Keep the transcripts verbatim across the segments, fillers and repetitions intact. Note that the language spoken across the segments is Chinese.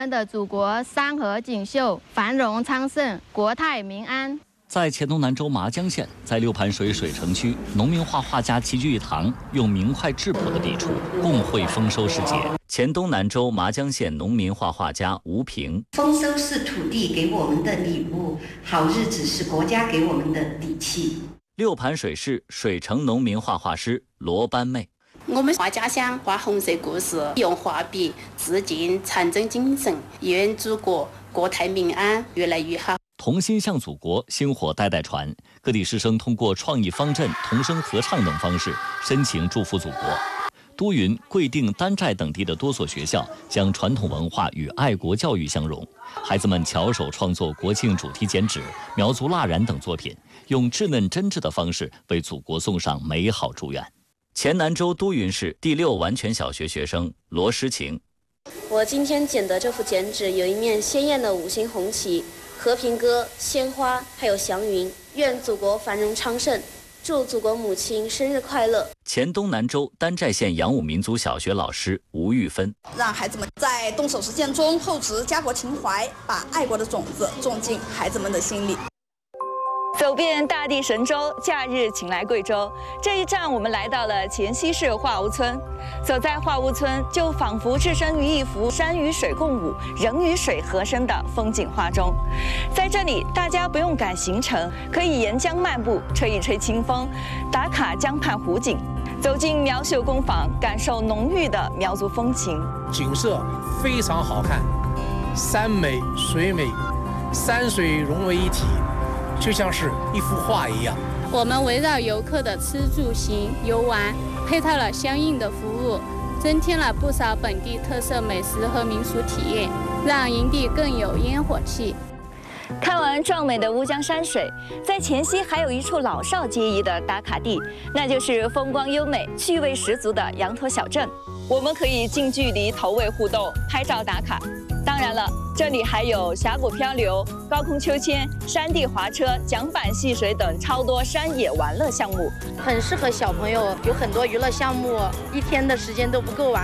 我们的祖国山河锦绣，繁荣昌盛，国泰民安。 在黔东南州麻江县，在六盘水水城区，农民画画家齐聚一堂，用明快质朴的笔触，共绘丰收时节。黔东南州麻江县农民画画家吴平： 丰收是土地给我们的礼物，好日子是国家给我们的底气。 六盘水市水城农民画画师罗班妹。 我们画家乡，画红色故事，用画笔致敬长征精神，愿祖国国泰民安，越来越好。 同心向祖国，薪火代代传。各地师生通过创意方阵、童声合唱等方式，深情祝福祖国。都匀、贵定、丹寨等地的多所学校将传统文化与爱国教育相融，孩子们巧手创作国庆主题剪纸、苗族蜡染等作品，用稚嫩真挚的方式为祖国送上美好祝愿。黔南州都匀市第六完全小学学生罗诗晴： 我今天剪的这幅剪纸有一面鲜艳的五星红旗、和平鸽、鲜花，还有祥云。愿祖国繁荣昌盛，祝祖国母亲生日快乐。 黔东南州丹寨县杨武民族小学老师吴玉芬： 让孩子们在动手实践中厚植家国情怀，把爱国的种子种进孩子们的心里。 走遍大地神州，假日请来贵州。这一站，我们来到了黔西市化屋村。走在化屋村，就仿佛置身于一幅山与水共舞、人与水合声的风景画中。在这里，大家不用赶行程，可以沿江漫步，吹一吹清风，打卡江畔湖景，走进苗绣工坊，感受浓郁的苗族风情。 景色非常好看，山美水美，山水融为一体。就像是一幅画一样。 我们围绕游客的吃住行游玩，配套了相应的服务，增添了不少本地特色美食和民俗体验，让营地更有烟火气。 看完壮美的乌江山水，在黔西还有一处老少皆宜的打卡地，那就是风光优美、趣味十足的羊驼小镇。我们可以近距离投喂互动、拍照打卡。当然了，这里还有峡谷漂流、高空秋千、山地滑车、桨板戏水等超多山野玩乐项目， 很适合小朋友，有很多娱乐项目，一天的时间都不够玩。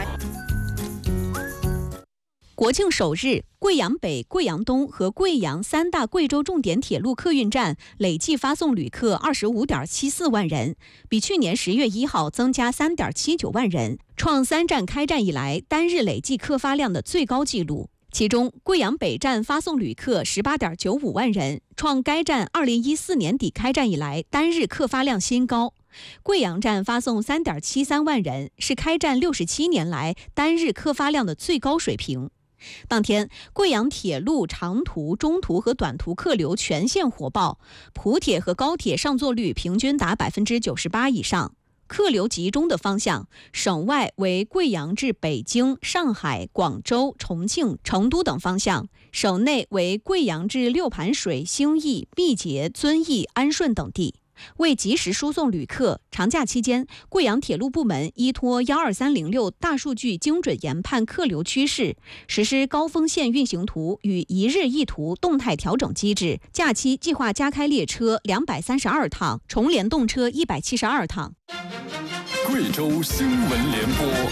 国庆首日，贵阳北、贵阳东和贵阳三大贵州重点铁路客运站累计发送旅客二十五点七四万人，比去年十月一号增加三点七九万人，创三站开站以来单日累计客发量的最高纪录。其中，贵阳北站发送旅客十八点九五万人，创该站二零一四年底开站以来单日客发量新高。贵阳站发送三点七三万人，是开站六十七年来单日客发量的最高水平。当天，贵阳铁路长途、中途和短途客流全线火爆，普铁和高铁上座率平均达百分之九十八以上。客流集中的方向，省外为贵阳至北京、上海、广州、重庆、成都等方向；省内为贵阳至六盘水、兴义、毕节、遵义、安顺等地。为及时输送旅客，长假期间，贵阳铁路部门依托幺二三零六大数据精准研判客流趋势，实施高峰线运行图与一日一图动态调整机制，假期计划加开列车两百三十二趟，重联动车一百七十二趟。 贵州新闻联播。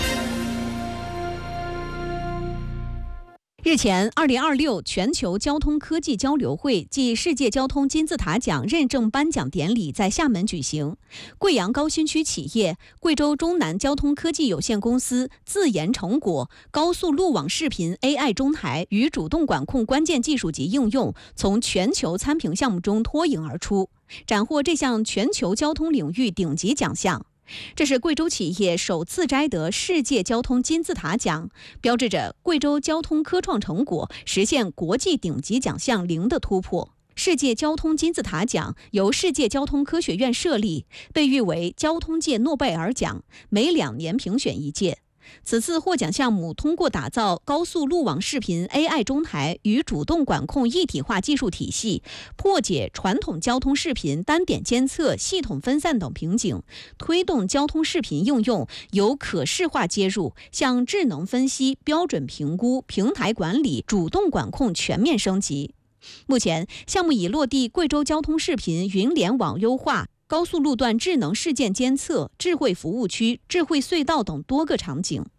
日前，二零二六全球交通科技交流会暨世界交通金字塔奖认证颁奖典礼在厦门举行。贵阳高新区企业贵州中南交通科技有限公司自研成果高速路网视频 A I 中台与主动管控关键技术及应用，从全球参评项目中脱颖而出，斩获这项全球交通领域顶级奖项。这是贵州企业首次摘得世界交通金字塔奖，标志着贵州交通科创成果实现国际顶级奖项零的突破。世界交通金字塔奖由世界交通科学院设立，被誉为交通界诺贝尔奖，每两年评选一届。此次获奖项目通过打造高速路网视频 A I 中台与主动管控一体化技术体系，破解传统交通视频单点监测、系统分散等瓶颈，推动交通视频应用由可视化接入，向智能分析、标准评估、平台管理、主动管控全面升级。目前，项目已落地贵州交通视频云联网优化、高速路段智能事件监测、智慧服务区、智慧隧道等多个场景。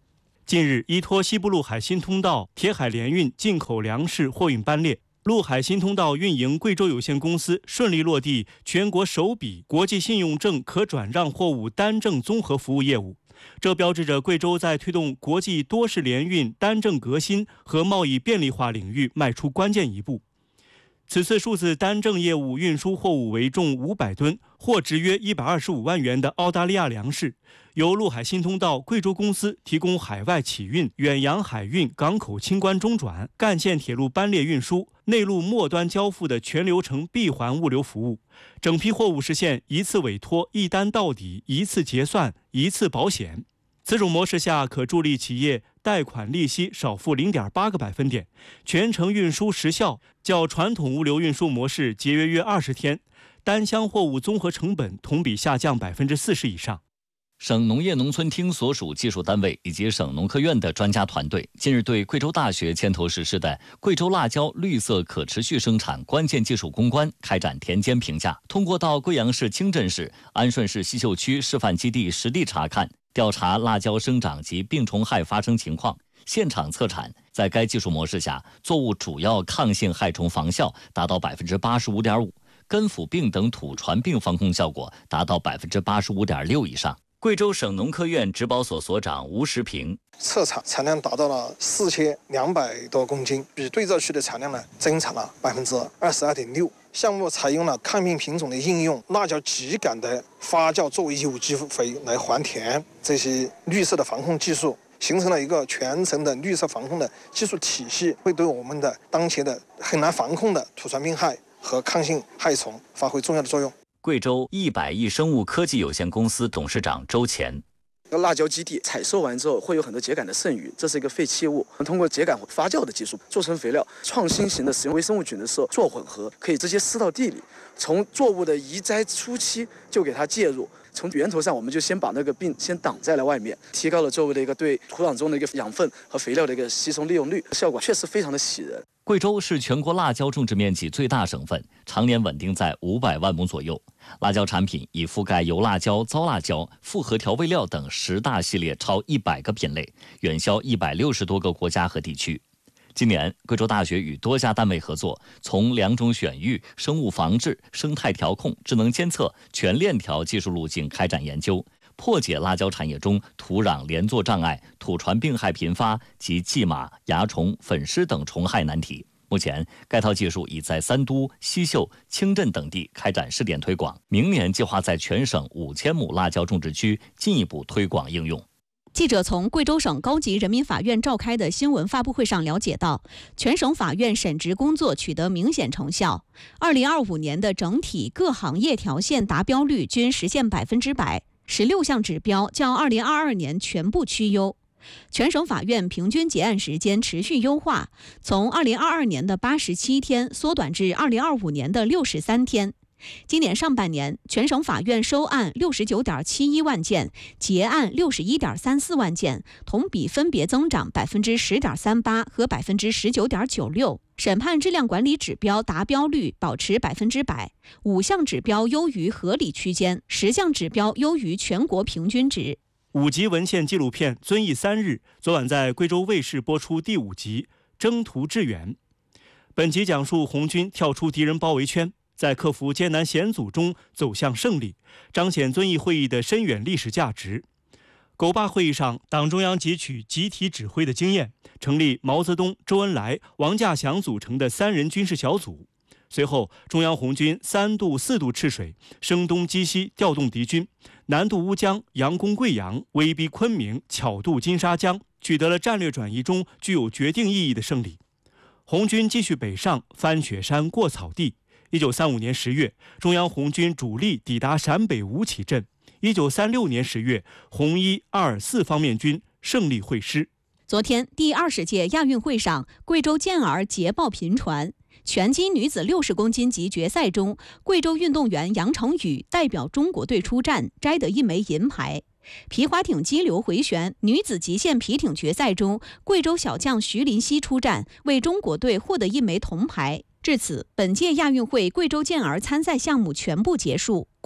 近日，依托西部陆海新通道铁海联运进口粮食货运班列，陆海新通道运营贵州有限公司顺利落地全国首笔国际信用证可转让货物单证综合服务业务。这标志着贵州在推动国际多式联运单证革新和贸易便利化领域迈出关键一步。此次数字单证业务运输货物为重五百吨，货值约一百二十五万元的澳大利亚粮食，由陆海新通道贵州公司提供海外起运、远洋海运、港口清关中转、干线铁路班列运输、内陆末端交付的全流程闭环物流服务。整批货物实现一次委托、一单到底、一次结算、一次保险。此种模式下，可助力企业贷款利息少付 零点八 个百分点，全程运输时效较传统物流运输模式节约约二十天，单箱货物综合成本同比下降 百分之四十 以上。 省农业农村厅所属技术单位以及省农科院的专家团队近日对贵州大学牵头实施的贵州辣椒绿色可持续生产关键技术攻关开展田间评价，通过到贵阳市清镇市、安顺市西秀区示范基地实地查看，调查辣椒生长及病虫害发生情况，现场测产。在该技术模式下，作物主要抗性害虫防效达到 百分之八十五点五， 根腐病等土传病防控效果达到 百分之八十五点六 以上。贵州省农科院植保所所长吴时平， 测产产量达到了四千两百多公斤，比对照区的产量呢增长了 百分之二十二点六。项目采用了抗病品种的应用、辣椒秸秆的发酵作为有机肥来还田，这些绿色的防控技术形成了一个全程的绿色防控的技术体系，会对我们的当前的很难防控的土传病害和抗性害虫发挥重要的作用。 贵州一百亿生物科技有限公司董事长周乾， 辣椒基地采收完之后会有很多秸秆的剩余，这是一个废弃物。通过秸秆发酵的技术做成肥料，创新型的使用微生物菌的时候做混合，可以直接施到地里，从作物的移栽初期就给它介入。从源头上，我们就先把那个病先挡在了外面，提高了作物的一个对土壤中的一个养分和肥料的一个吸收利用率，效果确实非常的喜人。 贵州是全国辣椒种植面积最大省份，常年稳定在五百万亩左右。辣椒产品已覆盖油辣椒、糟辣椒、复合调味料等十大系列超一百个品类，远销一百六十多个国家和地区。今年，贵州大学与多家单位合作，从两种选育、生物防治、生态调控、智能监测、全链条技术路径开展研究，破解辣椒产业中土壤连作障碍、土传病害频发及蓟马、蚜虫、粉虱等虫害难题。目前，该套技术已在三都、西秀、清镇等地开展试点推广，明年计划在全省五千亩辣椒种植区进一步推广应用。 记者从贵州省高级人民法院召开的新闻发布会上了解到，全省法院审执工作取得明显成效。二零二五年的整体各行业条线达标率均实现百分之百，十六项指标较二零二二年全部趋优。全省法院平均结案时间持续优化，从二零二二年的八十七天缩短至二零二五年的六十三天。今年上半年，全省法院收案六十九点七一万件，结案六十一点三四万件，同比分别增长百分之十点三八和百分之十九点九六。审判质量管理指标达标率保持百分之百，五项指标优于合理区间，十项指标优于全国平均值。 五集文献纪录片《遵义三日》昨晚在贵州卫视播出第五集《征途致远》。本集讲述红军跳出敌人包围圈，在克服艰难险阻中走向胜利，彰显遵义会议的深远历史价值。狗坝会议上，党中央汲取集体指挥的经验，成立毛泽东、周恩来、王稼祥组成的三人军事小组。随后，中央红军三渡四渡赤水，声东击西调动敌军，南渡乌江，佯攻贵阳，威逼昆明，巧渡金沙江，取得了战略转移中具有决定意义的胜利。红军继续北上，翻雪山过草地。一九三五年十月，中央红军主力抵达陕北吴起镇。一九三六年十月，红一、二、四方面军胜利会师。 昨天，第二十届亚运会上，贵州健儿捷报频传。拳击女子六十公斤级决赛中，贵州运动员杨成宇代表中国队出战，摘得一枚银牌。皮划艇激流回旋女子极限皮艇决赛中，贵州小将徐林熙出战，为中国队获得一枚铜牌。至此，本届亚运会贵州健儿参赛项目全部结束，共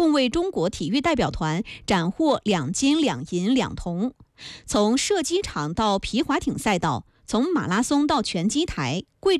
共为中国体育代表团斩获两金两银两铜。从射击场到皮划艇赛道，从马拉松到拳击台，贵州